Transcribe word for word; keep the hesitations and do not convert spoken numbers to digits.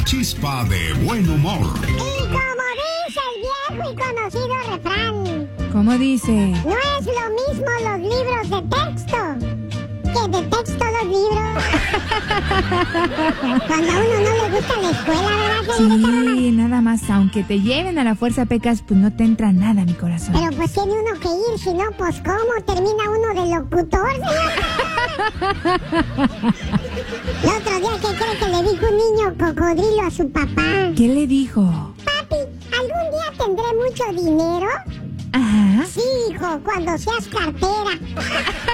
Chispa de buen humor. Y como dice el viejo y conocido refrán, ¿Cómo dice? no es lo mismo los libros de texto que de texto los libros. Cuando a uno no le gusta la escuela, ¿verdad? Sí, nada más, aunque te lleven a la fuerza, Pecas, pues no te entra nada a mi corazón. Pero pues tiene uno que ir, si no, pues ¿cómo termina uno de locutor, señor? El otro día, ¿qué cree que le dijo un niño cocodrilo a su papá? ¿Qué le dijo? Papi, ¿algún día tendré mucho dinero? Ajá. Sí, hijo, cuando seas cartera.